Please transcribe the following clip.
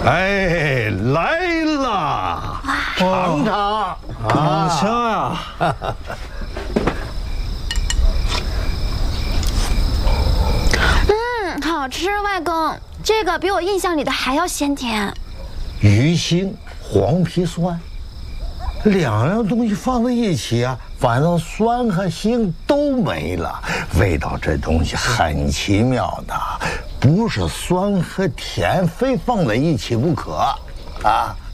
哎，来啦！尝尝啊，香呀！ 好吃，外公，这个比我印象里的还要鲜甜。 鱼腥、黄皮酸，两样东西放在一起啊，反正酸和腥都没了。味道这东西很奇妙的，不是酸和甜非放在一起不可，啊，